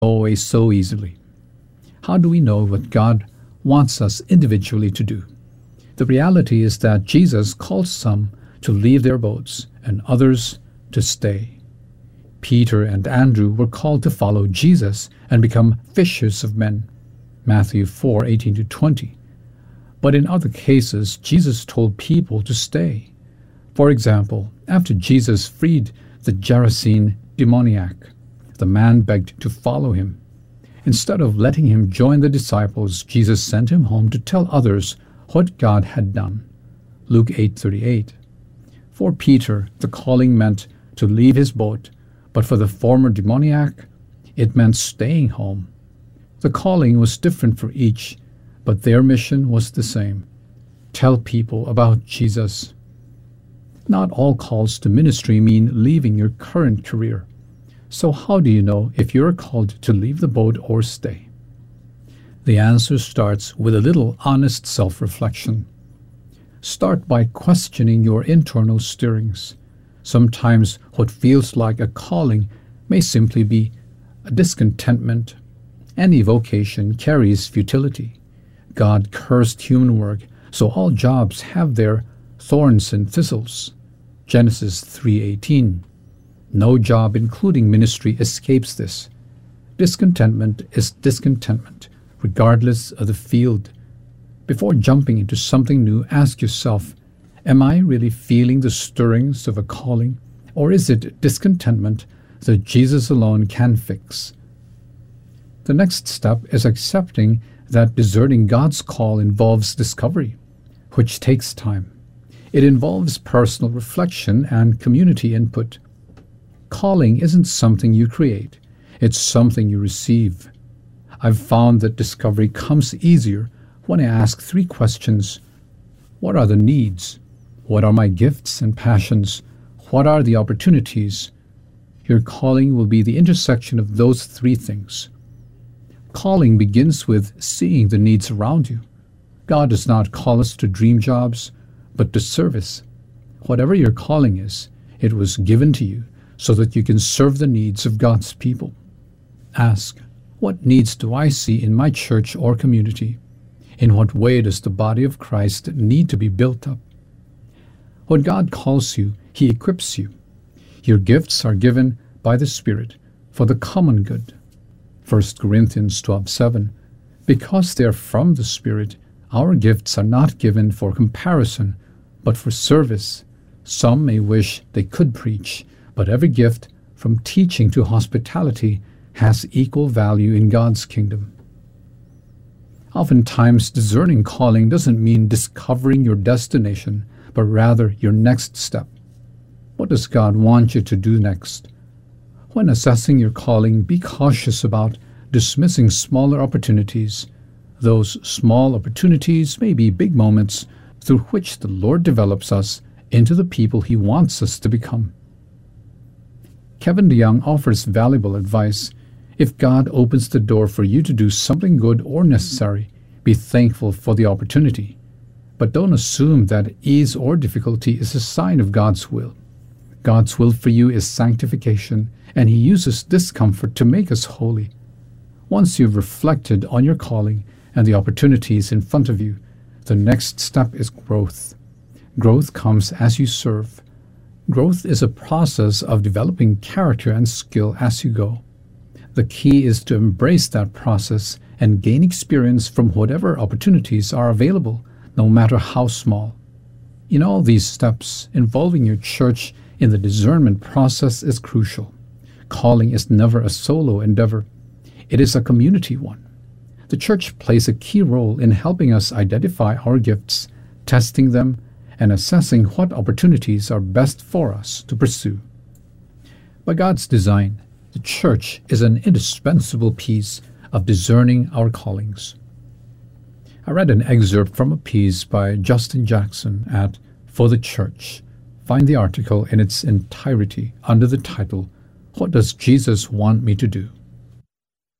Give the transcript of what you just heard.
away so easily. How do we know what God wants us individually to do? The reality is that Jesus calls some to leave their boats and others to stay. Peter and Andrew were called to follow Jesus and become fishers of men. Matthew 4:18-20. But in other cases, Jesus told people to stay. For example, after Jesus freed the Gerasene demoniac, the man begged to follow him. Instead of letting him join the disciples, Jesus sent him home to tell others what God had done. Luke 8:38. For Peter, the calling meant to leave his boat, but for the former demoniac, it meant staying home. The calling was different for each, but their mission was the same: tell people about Jesus. Not all calls to ministry mean leaving your current career. So how do you know if you're called to leave the boat or stay? The answer starts with a little honest self-reflection. Start by questioning your internal stirrings. Sometimes what feels like a calling may simply be a discontentment. Any vocation carries futility. God cursed human work, so all jobs have their thorns and thistles. Genesis 3:18. No job, including ministry, escapes this. Discontentment is discontentment, regardless of the field. Before jumping into something new, ask yourself, am I really feeling the stirrings of a calling, or is it discontentment that Jesus alone can fix? The next step is accepting that discerning God's call involves discovery, which takes time. It involves personal reflection and community input. Calling isn't something you create, it's something you receive. I've found that discovery comes easier when I ask 3 questions. What are the needs? What are my gifts and passions? What are the opportunities? Your calling will be the intersection of those 3 things. Calling begins with seeing the needs around you. God does not call us to dream jobs, but to service. Whatever your calling is, it was given to you so that you can serve the needs of God's people. Ask, what needs do I see in my church or community? In what way does the body of Christ need to be built up? When God calls you, He equips you. Your gifts are given by the Spirit for the common good. 1 Corinthians 12:7. Because they are from the Spirit, our gifts are not given for comparison, but for service. Some may wish they could preach, but every gift, from teaching to hospitality, has equal value in God's kingdom. Oftentimes, discerning calling doesn't mean discovering your destination, but rather your next step. What does God want you to do next? When assessing your calling, be cautious about dismissing smaller opportunities. Those small opportunities may be big moments through which the Lord develops us into the people He wants us to become. Kevin DeYoung offers valuable advice. If God opens the door for you to do something good or necessary, be thankful for the opportunity. But don't assume that ease or difficulty is a sign of God's will. God's will for you is sanctification, and He uses discomfort to make us holy. Once you've reflected on your calling and the opportunities in front of you, the next step is growth. Growth comes as you serve. Growth is a process of developing character and skill as you go. The key is to embrace that process and gain experience from whatever opportunities are available, no matter how small. In all these steps, involving your church in the discernment process is crucial. Calling is never a solo endeavor. It is a community one. The church plays a key role in helping us identify our gifts, testing them, and assessing what opportunities are best for us to pursue. By God's design, the church is an indispensable piece of discerning our callings. I read an excerpt from a piece by Justin Jackson at For the Church. Find the article in its entirety under the title, What Does Jesus Want Me to Do?